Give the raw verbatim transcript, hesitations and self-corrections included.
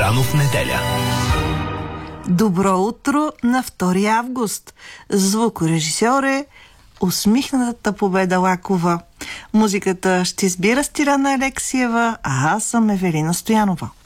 Рано в неделя. Добро утро на втори август. Звукорежисьор е усмихнатата Победа Лакова. Музиката ще избира Стирана Алексиева, а аз съм Евелина Стоянова.